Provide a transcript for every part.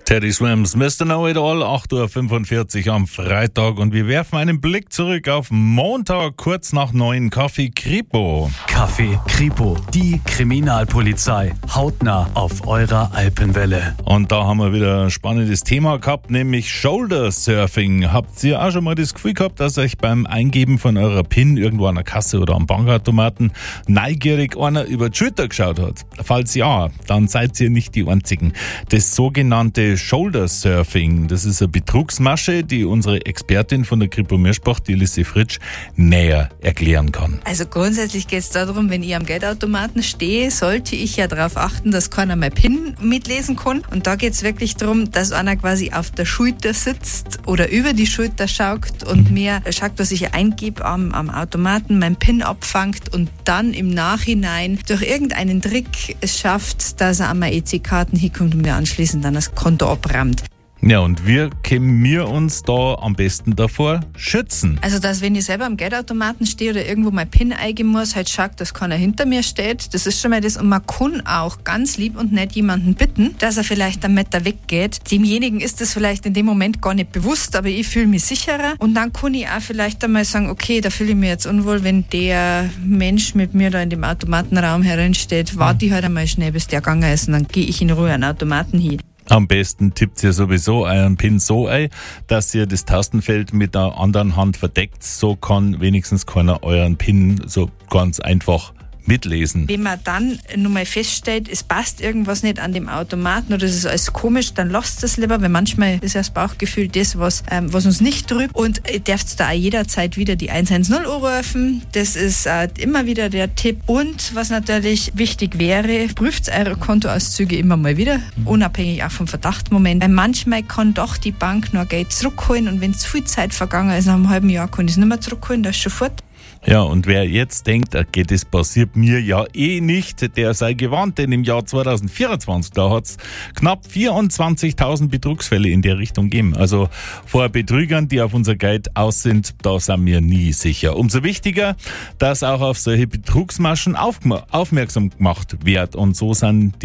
Teddy Swims, Mr. Know It All, 8.45 Uhr am Freitag und wir werfen einen Blick zurück auf Montag, kurz nach 9, Kaffee Kripo. Kaffee Kripo, die Kriminalpolizei, hautnah auf eurer Alpenwelle. Und da haben wir wieder ein spannendes Thema gehabt, nämlich Shoulder Surfing. Habt ihr auch schon mal das Gefühl gehabt, dass euch beim Eingeben von eurer PIN irgendwo an der Kasse oder am Bankautomaten neugierig einer über die Schulter geschaut hat? Falls ja, dann seid ihr nicht die Einzigen. Das sogenannte Shoulder Surfing, das ist eine Betrugsmasche, die unsere Expertin von der Kripo Mirschbach, die Lissi Fritsch, näher erklären kann. Also grundsätzlich geht es darum, wenn ich am Geldautomaten stehe, sollte ich ja darauf achten, dass keiner mein PIN mitlesen kann. Und da geht es wirklich darum, dass einer quasi auf der Schulter sitzt oder über die Schulter schaut und mir schaut, was ich eingebe am Automaten, mein PIN abfangt und dann im Nachhinein durch irgendeinen Trick es schafft, dass er an meine EC-Karten hinkommt und mir anschließend dann das Konto abrammt. Ja, und wie können wir uns da am besten davor schützen? Also, dass wenn ich selber am Geldautomaten stehe oder irgendwo mein PIN eingeben muss, halt schaut, dass keiner hinter mir steht. Das ist schon mal das. Und man kann auch ganz lieb und nett jemanden bitten, dass er vielleicht einen Meter weggeht. Demjenigen ist das vielleicht in dem Moment gar nicht bewusst, aber ich fühle mich sicherer. Und dann kann ich auch vielleicht einmal sagen, okay, da fühle ich mich jetzt unwohl, wenn der Mensch mit mir da in dem Automatenraum hereinsteht. Warte ich halt einmal schnell, bis der gegangen ist und dann gehe ich in Ruhe an den Automaten hin. Am besten tippt ihr sowieso euren PIN so ein, dass ihr das Tastenfeld mit der anderen Hand verdeckt. So kann wenigstens keiner euren PIN so ganz einfach mitlesen. Wenn man dann nochmal feststellt, es passt irgendwas nicht an dem Automaten oder es ist alles komisch, dann lasst es lieber, weil manchmal ist ja das Bauchgefühl das, was uns nicht trübt. Und ihr dürft da auch jederzeit wieder die 110 anrufen. Das ist immer wieder der Tipp. Und was natürlich wichtig wäre, prüft eure Kontoauszüge immer mal wieder, unabhängig auch vom Verdachtmoment. Weil manchmal kann doch die Bank noch Geld zurückholen und wenn zu viel Zeit vergangen ist, nach einem halben Jahr kann ich es nicht mehr zurückholen, das ist schon fort. Ja, und wer jetzt denkt, okay, das passiert mir ja eh nicht, der sei gewarnt, denn im Jahr 2024, da hat es knapp 24.000 Betrugsfälle in der Richtung gegeben. Also vor Betrügern, die auf unser Geld aus sind, da sind wir nie sicher. Umso wichtiger, dass auch auf solche Betrugsmaschen aufmerksam gemacht wird. Und so sind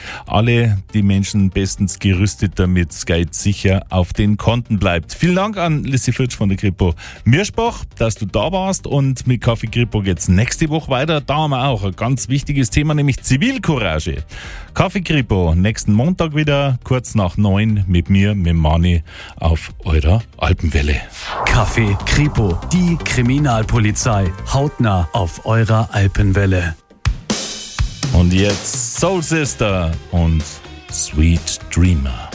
alle die Menschen bestens gerüstet, damit das Geld sicher auf den Konten bleibt. Vielen Dank an Lissi Fritsch von der Kripo Mirschbach, dass du da warst, und mit Kaffee Kripo geht's nächste Woche weiter. Da haben wir auch ein ganz wichtiges Thema, nämlich Zivilcourage. Kaffee Kripo nächsten Montag wieder, kurz nach 9 mit mir, mit Mani, auf eurer Alpenwelle. Kaffee Kripo, die Kriminalpolizei, hautnah auf eurer Alpenwelle. Und jetzt Soul Sister und Sweet Dreamer.